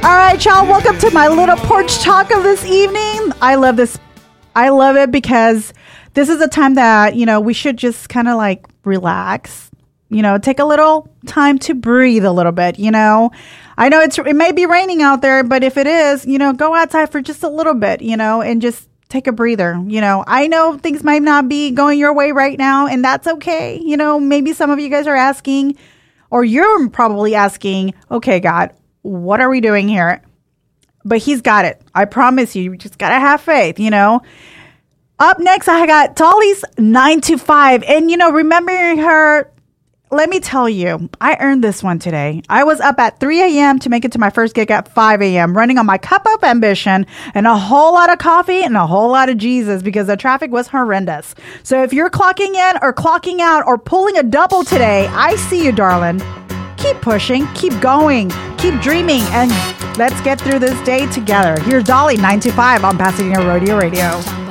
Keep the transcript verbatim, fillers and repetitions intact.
All right, y'all, welcome to my little porch talk of this evening. I love this. I love it because this is a time that, you know, we should just kind of like relax, you know, take a little time to breathe a little bit, you know. I know it's it may be raining out there, but if it is, you know, go outside for just a little bit, you know, and just take a breather. You know, I know things might not be going your way right now, and that's okay. You know, maybe some of you guys are asking, or you're probably asking, okay, God, what are we doing here? But he's got it. I promise you, you just got to have faith, you know. Up next, I got Dolly's nine to five. And, you know, remembering her, let me tell you, I earned this one today. I was up at three a.m. to make it to my first gig at five a.m., running on my cup of ambition and a whole lot of coffee and a whole lot of Jesus because the traffic was horrendous. So if you're clocking in or clocking out or pulling a double today, I see you, darling. Keep pushing, keep going, keep dreaming, and let's get through this day together. Here's Dolly, nine to five on Pasadena Rodeo Radio.